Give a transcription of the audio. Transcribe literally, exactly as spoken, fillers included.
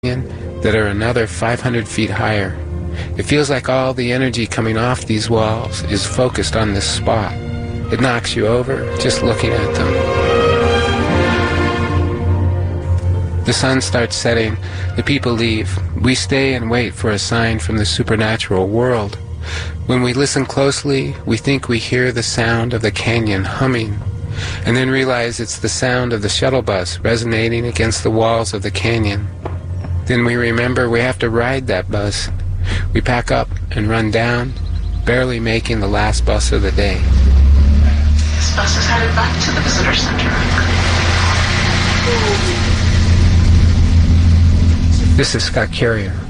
that are another five hundred feet higher. It feels like all the energy coming off these walls is focused on this spot. It knocks you over just looking at them. The sun starts setting. The people leave. We stay and wait for a sign from the supernatural world. When we listen closely, we think we hear the sound of the canyon humming, and then realize it's the sound of the shuttle bus resonating against the walls of the canyon. Then we remember we have to ride that bus. We pack up and run down, barely making the last bus of the day. This bus is headed back to the visitor center. This is Scott Carrier.